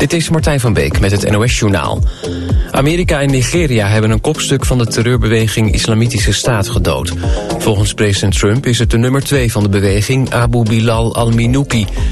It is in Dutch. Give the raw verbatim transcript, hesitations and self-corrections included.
Dit is Martijn van Beek met het N O S-journaal. Amerika en Nigeria hebben een kopstuk van de terreurbeweging Islamitische Staat gedood. Volgens president Trump is het de nummer twee van de beweging, Abu Bilal al-Minuki,